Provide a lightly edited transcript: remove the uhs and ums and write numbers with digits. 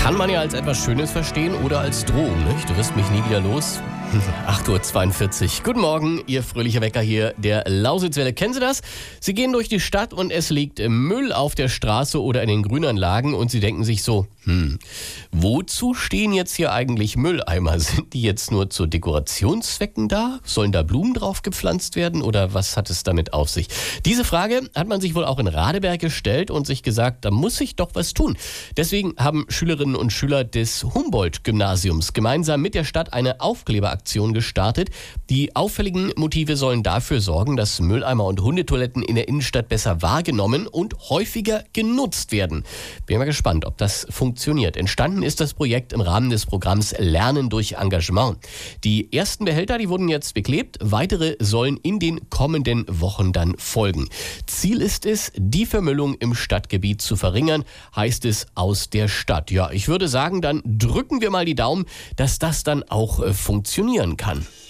kann man ja als etwas Schönes verstehen oder als Drohung, nicht? Du wirst mich nie wieder los. 8:42 Uhr. Guten Morgen, Ihr fröhlicher Wecker hier, der Lausitzwelle. Kennen Sie das? Sie gehen durch die Stadt und es liegt Müll auf der Straße oder in den Grünanlagen und Sie denken sich so, wozu stehen jetzt hier eigentlich Mülleimer? Sind die jetzt nur zu Dekorationszwecken da? Sollen da Blumen drauf gepflanzt werden oder was hat es damit auf sich? Diese Frage hat man sich wohl auch in Radeberg gestellt und sich gesagt, da muss ich doch was tun. Deswegen haben Schülerinnen und Schüler des Humboldt-Gymnasiums gemeinsam mit der Stadt eine Aufkleberaktion gestartet. Die auffälligen Motive sollen dafür sorgen, dass Mülleimer und Hundetoiletten in der Innenstadt besser wahrgenommen und häufiger genutzt werden. Bin mal gespannt, ob das funktioniert. Entstanden ist das Projekt im Rahmen des Programms Lernen durch Engagement. Die ersten Behälter, die wurden jetzt beklebt. Weitere sollen in den kommenden Wochen dann folgen. Ziel ist es, die Vermüllung im Stadtgebiet zu verringern, heißt es aus der Stadt. Ja, ich würde sagen, dann drücken wir mal die Daumen, dass das dann auch funktionieren kann.